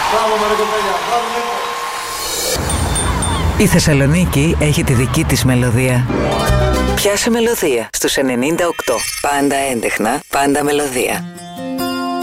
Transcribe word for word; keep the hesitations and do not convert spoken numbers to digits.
Μπράβο, μωρέ κοπέλια. Μπράβο, Νίκο. Η Θεσσαλονίκη έχει τη δική της μελωδία. Πιάσε μελωδία στους ενενήντα οκτώ. Πάντα έντεχνα, πάντα μελωδία.